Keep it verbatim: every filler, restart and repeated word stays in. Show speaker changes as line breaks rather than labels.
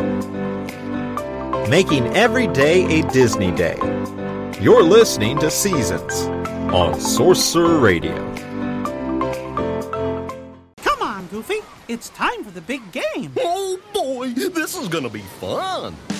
Making every day a Disney day. You're listening to Seasons on Sorcerer Radio.
Come on, Goofy. It's time for the big game.
Oh, boy, this is gonna be fun.